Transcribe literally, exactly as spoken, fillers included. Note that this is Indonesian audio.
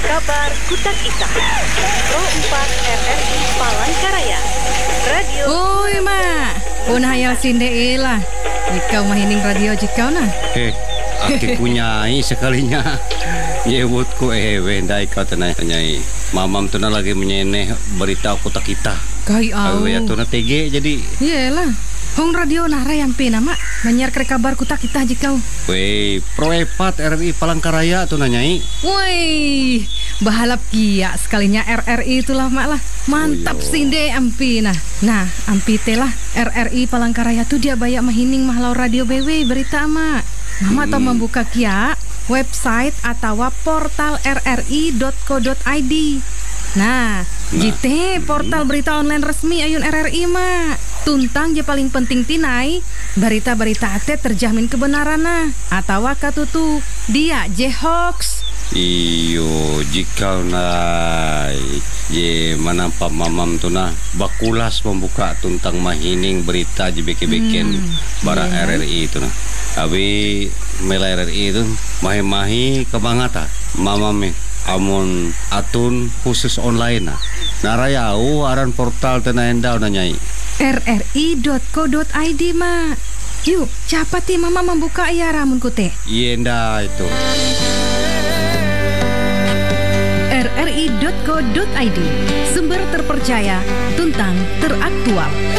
Kabar Kutak Ita Pro empat R R I Palangkaraya Radio. Oi mak, pun hayal sinde ilah. Ikau mahining radio jikau nah. Eh, aki punyai sekalinya. Nyebutku eh wendai kau tenai nyai. Mamam tu na lagi menyeneh berita Kutak Ita. Kai au. Ya tu na T G jadi. Iyalah. Hong radio nara yang pina mak banyak ke kabar Kutak Ita jikau. Wei, Pro empat R R I Palangkaraya tu na nyai. Woi, bahalap kia sekalinya R R I itulah mak lah. Mantap Oh, sinde ampi nah. Nah, ampi telah R R I Palangkaraya tu dia banyak mahining mahlau radio B W berita mak. Mama hmm. tau membuka kia website atau portal r r i dot co dot i d. Nah, nah. jite portal berita online resmi ayun R R I mak. Tuntang je paling penting tinai berita-berita ate terjamin kebenaran nah atau katutu dia je hoax. Iyo jika nai ye manampa mamam tu na bakulas membuka tuntang mahining berita je beke-beken hmm, bara yeah. R R I tu na. Abi mela R R I tu mahi-mahi kebangata mamam me amun atun khusus online na. Narayau aran portal tena endau na nyai. r r i dot co dot i d mak. Yuk, cepat ti mama membuka ya ramun kute. Yenda itu. r r i dot co dot i d, sumber terpercaya, tuntang teraktual.